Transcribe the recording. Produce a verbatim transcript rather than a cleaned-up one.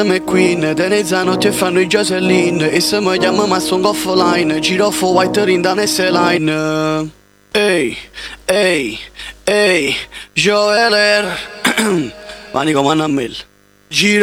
McQueen, Tenezzano ti fanno i Jocelyn. E se mi chiamo ma sono offline. Girofo white rinda nesse line. Ehi, ehi, ehi, Joeler. Vani come a me. Giro